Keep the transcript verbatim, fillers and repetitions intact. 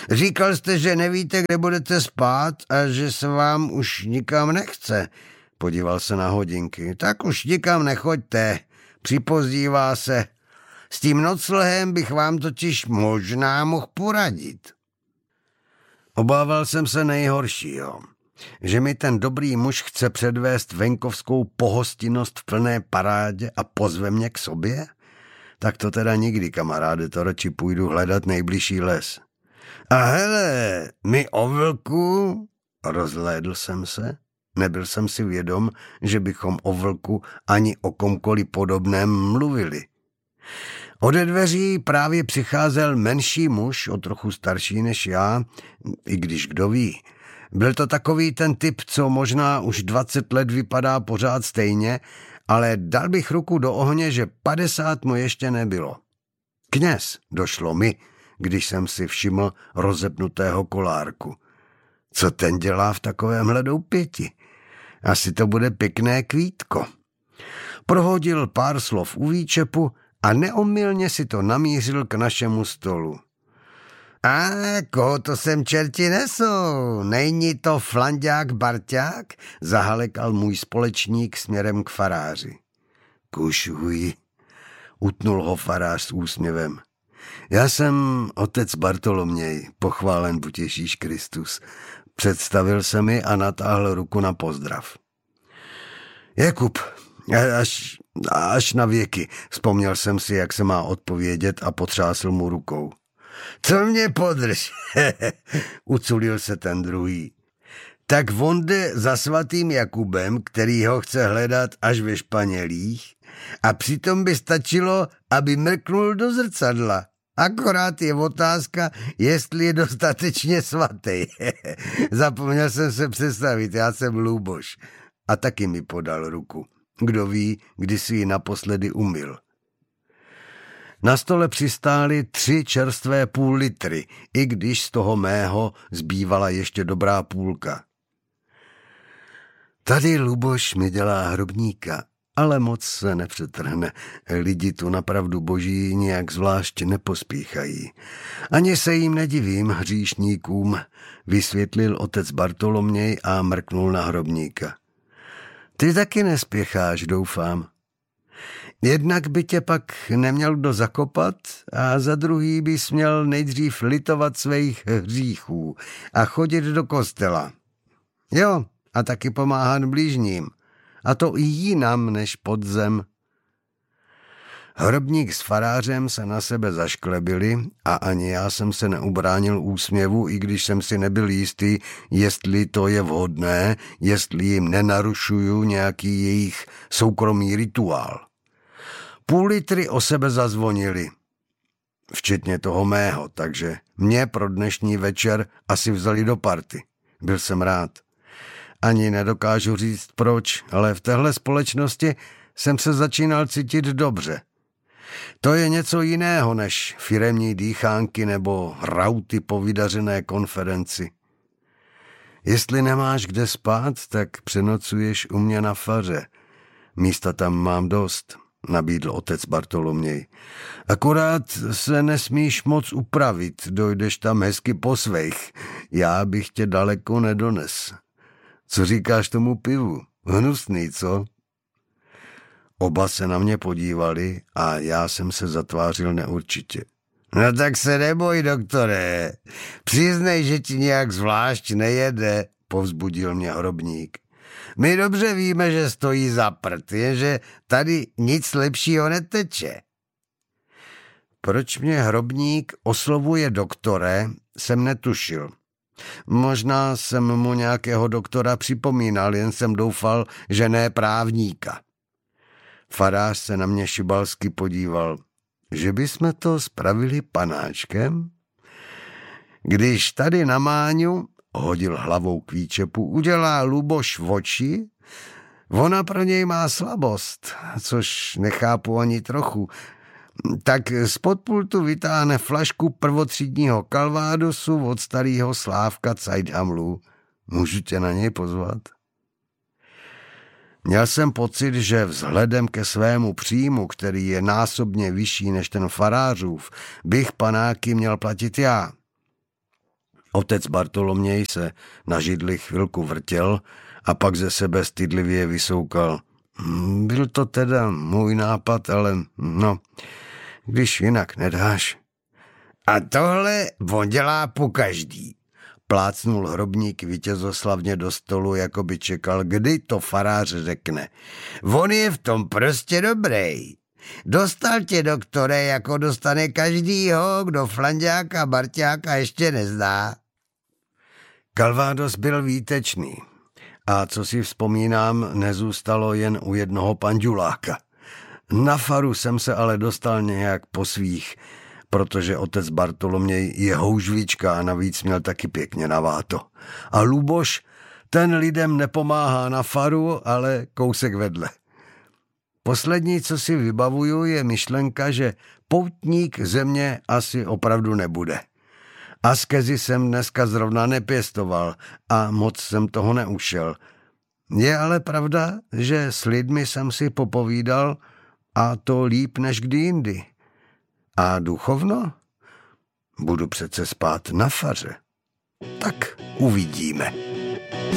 Říkal jste, že nevíte, kde budete spát a že se vám už nikam nechce. Podíval se na hodinky. Tak už nikam nechoďte, připozdívá se. S tím noclehem bych vám totiž možná mohl poradit. Obával jsem se nejhoršího, že mi ten dobrý muž chce předvést venkovskou pohostinnost v plné parádě a pozve mě k sobě? Tak to teda nikdy, kamaráde, to radši půjdu hledat nejbližší les. A hele, my o vlku, rozhlédl jsem se, nebyl jsem si vědom, že bychom o vlku ani o komkoliv podobném mluvili. Ode dveří právě přicházel menší muž, o trochu starší než já, i když kdo ví. Byl to takový ten typ, co možná už dvacet let vypadá pořád stejně, ale dal bych ruku do ohně, že padesát mu ještě nebylo. Kněz, došlo mi, když jsem si všiml rozepnutého kolárku. Co ten dělá v takovémhle doupěti? Asi to bude pěkné kvítko. Prohodil pár slov u výčepu a neomylně si to namířil k našemu stolu. A koho to sem čerti nesou? Není to Flanďák Barťák? Zahalekal můj společník směrem k faráři. Kušuj, utnul ho farář s úsměvem. Já jsem otec Bartoloměj, pochválen buď Ježíš Kristus. Představil se mi a natáhl ruku na pozdrav. Jakub, až, až na věky, vzpomněl jsem si, jak se má odpovědět a potřásl mu rukou. Co mě podrž, uculil se ten druhý. Tak on jde za svatým Jakubem, který ho chce hledat až ve Španělích, a přitom by stačilo, aby mrknul do zrcadla. Akorát je otázka, jestli je dostatečně svatý. Zapomněl jsem se představit, já jsem Luboš. A taky mi podal ruku. Kdo ví, kdy si ji naposledy umyl. Na stole přistály tři čerstvé půl litry, i když z toho mého zbývala ještě dobrá půlka. Tady Luboš mi dělá hrobníka, ale moc se nepřetrhne. Lidi tu napravdu boží nějak zvlášť nepospíchají. Ani se jim nedivím, hříšníkům, vysvětlil otec Bartoloměj a mrknul na hrobníka. Ty taky nespěcháš, doufám. Jednak by tě pak neměl kdo zakopat a za druhý bys měl nejdřív litovat svých hříchů a chodit do kostela. Jo, a taky pomáhat blížním. A to i jinam než pod zem. Hrobník s farářem se na sebe zašklebili a ani já jsem se neubránil úsměvu, i když jsem si nebyl jistý, jestli to je vhodné, jestli jim nenarušuju nějaký jejich soukromý rituál. Půl litry o sebe zazvonili, včetně toho mého, takže mě pro dnešní večer asi vzali do party. Byl jsem rád. Ani nedokážu říct proč, ale v téhle společnosti jsem se začínal cítit dobře. To je něco jiného než firemní dýchánky nebo rauty po vydařené konferenci. Jestli nemáš kde spát, tak přenocuješ u mě na faře. Místa tam mám dost, nabídl otec Bartoloměj. Akorát se nesmíš moc upravit, dojdeš tam hezky po svých. Já bych tě daleko nedones. Co říkáš tomu pivu? Hnusný, co? Oba se na mě podívali a já jsem se zatvářil neurčitě. No tak se neboj, doktore. Přiznej, že ti nějak zvlášť nejede, povzbudil mě hrobník. My dobře víme, že stojí za prd, jenže tady nic lepšího neteče. Proč mě hrobník oslovuje doktore, jsem netušil. Možná jsem mu nějakého doktora připomínal, jen jsem doufal, že ne právníka. Farář se na mě šibalsky podíval. Že bychom to spravili panáčkem? Když tady na Máňu, hodil hlavou k výčepu, udělá Luboš oči, ona pro něj má slabost, což nechápu ani trochu, tak spod pultu vytáhne flašku prvotřídního kalvádosu od starého Slávka Cajdhamlu. Můžu tě na něj pozvat? Měl jsem pocit, že vzhledem ke svému příjmu, který je násobně vyšší než ten farářův, bych panáky měl platit já. Otec Bartoloměj se na židli chvilku vrtěl a pak ze sebe stydlivě vysoukal. Byl to teda můj nápad, ale no, když jinak nedáš. A tohle on dělá po každý. Plácnul hrobník vítězoslavně do stolu, jako by čekal, kdy to farář řekne. On je v tom prostě dobrý. Dostal tě, doktore, jako dostane každýho, kdo Flanďáka Barťáka ještě nezná. Calvados byl výtečný. A co si vzpomínám, nezůstalo jen u jednoho panďuláka. Na faru jsem se ale dostal nějak po svých, protože otec Bartoloměj je houžvička a navíc měl taky pěkně naváto. A Luboš, ten lidem nepomáhá na faru, ale kousek vedle. Poslední, co si vybavuju, je myšlenka, že poutník země asi opravdu nebude. Askezi jsem dneska zrovna nepěstoval a moc jsem toho neušel. Je ale pravda, že s lidmi jsem si popovídal a to líp než kdy jindy. A duchovno? Budu přece spát na faře. Tak uvidíme.